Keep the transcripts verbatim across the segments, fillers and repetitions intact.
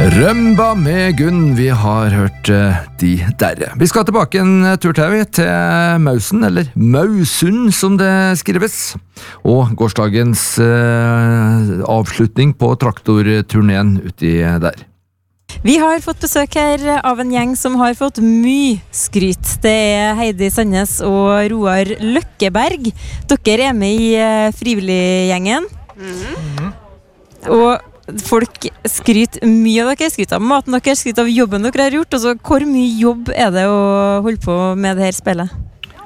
Rømba med Gunn, vi har hørt uh, de der. Vi skal tilbake en tur til, til Mausen, eller Mausund som det skrives, og gårsdagens uh, avslutning på traktorturneen uti der. Vi har fått besøk her av en gjeng som har fått mye skryt. Det er Heidi Sandnes og Roar Løkkeberg. Dere er med i uh, frivilliggjengen. Mm-hmm. Og folk skryter mye av dere, skryter av maten dere, skryter av jobben dere har gjort. Og så, hvor mye jobb er det å holde på med det her spillet?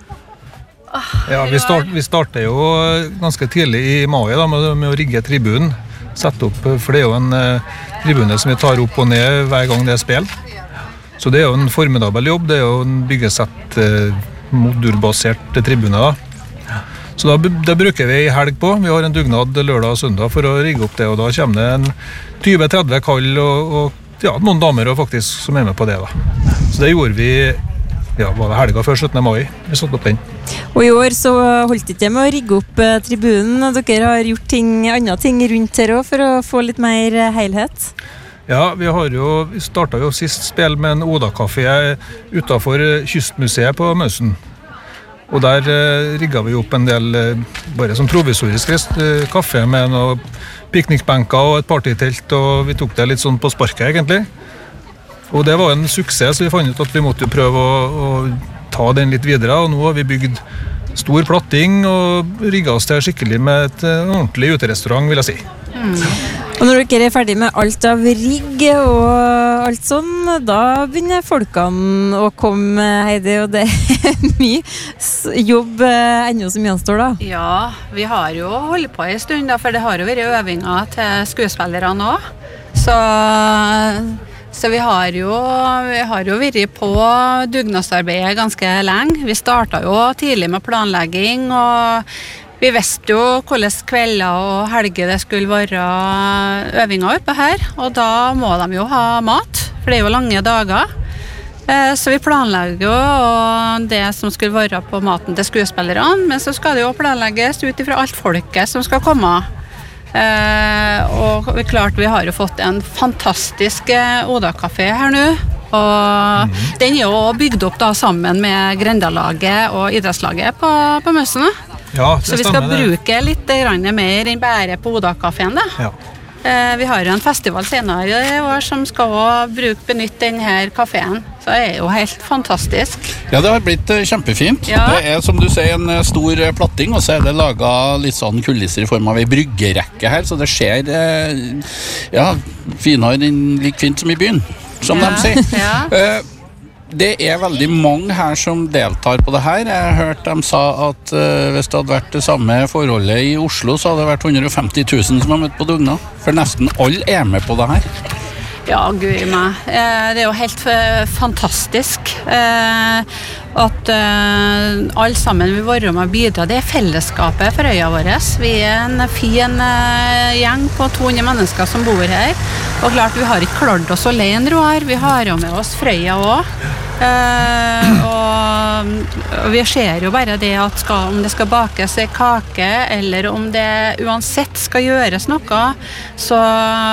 Ja, vi, start, vi starter jo ganske tidlig i mai da, med, med å rigge tribunen. Sette opp, for det er jo en uh, tribune som vi tar opp og ned hver gang det er spill. Så det er jo en formidabel jobb. Det er jo en byggesett uh, modulbasert tribune da. Så da, det bruker vi i helg på. Vi har en dugnad lørdag og søndag for å rigge opp det, og da kommer det en tjue til tretti kall og, og ja, noen damer og faktisk som er med på det da. Så det gjorde vi, ja, var det helga før syttende mai. Vi satt opp den. Og i år så holdt det ikke med å rigge opp eh, tribunen, og dere har gjort ting, andre ting rundt her også for å få litt mer eh, helhet. Ja, vi har jo, vi startet jo sist spill med en Oda-kafé utenfor Kystmuseet på Mausen. Og der eh, rigget vi opp en del, eh, bare som provisorisk eh, kaffe med noen piknikbenker og et partytelt, og vi tok det litt sånn på sparket egentlig. Og det var en suksess, så vi fant ut at vi måtte jo prøve å, å ta den litt videre, og nå har vi bygd stor platting og rigget oss til skikkelig med et uh, ordentlig uterestaurant, vil jeg si. Mm. Og når dere er ferdig med alt av rigg og alt sånn, da begynner folkene å komme, Heidi, og det er mye jobb ennå som gjenstår da. Ja, vi har jo holdt på en stund da, for det har jo vært øvinger til skuespillere nå. Så, så vi har jo, vi har jo vært på dugnadsarbeidet ganske lenge. Vi startet jo tidlig med planlegging, og vi visste jo hvordan kvelder og helger det skulle være øvinger oppe her, og da må de jo ha mat, for det er jo lange dager. Så vi planlegger jo det som skulle være på maten til skuespillerne, men så skal det jo planlegges ut ifra alt folket som skal komme. Og vi klart vi har jo fått en fantastisk Oda-kafé her nå, og mm. den er jo bygd opp da sammen med Grendalaget og idrettslaget på, på Møsene. Ja, så vi skal bruke litt mer enn bare på Oda-kaféen da. Ja. Eh, vi har jo en festival senere i år som skal bruke, benytte denne kaféen. Så det er jo helt fantastisk. Ja, det har blitt kjempefint. Ja. Det er som du sier en stor platting, og så er det laget litt sånn kulisser i form av en bryggerekke her, så det ser ja, finere enn like fint som i byen, som ja. De sier. Ja. Eh, Det er veldig mange her som deltar på det her. Jeg har hørt dem sa at uh, hvis det hadde vært det samme forholdet i Oslo, så hadde det vært hundre og femti tusen som har møtt på dugnad. For nesten alle er med på det her. Ja, gud meg. Eh, det er jo helt f- fantastisk eh, at eh, alle sammen vil være med å bidra. Det er fellesskapet for øya vår. Vi er en fin eh, gjeng på to hundre mennesker som bor her. Og klart, vi har ikke klart oss alene, Roar. Vi har jo med oss Frøya også. Uh, og, og vi ser jo bare det at skal, om det skal bakes en kake eller om det uansett skal gjøres noe, så